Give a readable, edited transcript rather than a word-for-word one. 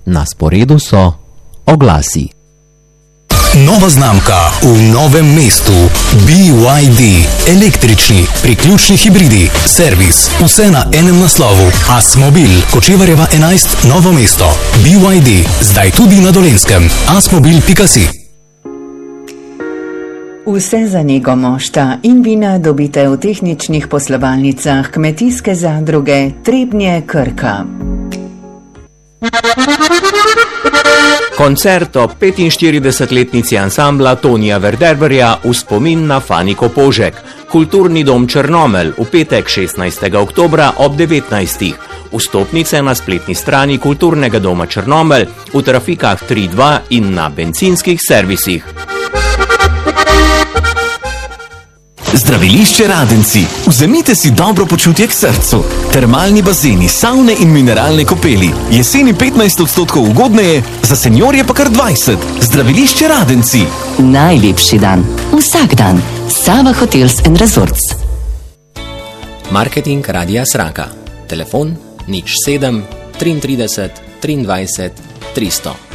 Na sporedu so oglasi. Nova znamka v Novem mestu. BYD. Električni, priključni hibridi, servis, vse na enem naslovu. Asmobil, Kočevarjeva 11, Novo mesto. BYD, zdaj tudi na Dolenjskem. Asmobil.si. Vse za nego mošta in vina dobite v tehničnih poslovalnicah Kmetijske zadruge Trebnje Krka. Koncert o 45-letnici ansambla Tonija Verderberja v spomin na Faniko Požek. Kulturni dom Črnomelj v petek 16. oktobra ob 19. Vstopnice na spletni strani Kulturnega doma Črnomelj, v trafikah 3.2 in na bencinskih servisih. Zdravilišče Radenci. Vzemite si dobro počutje k srcu. Termalni bazeni, savne in mineralne kopeli. Jeseni 15% ugodneje, za seniorje pa kar 20%. Zdravilišče Radenci. Najlepši dan. Vsak dan. Sava Hotels & Resorts. Marketing Radia Sraka. Telefon 07 33 23 300.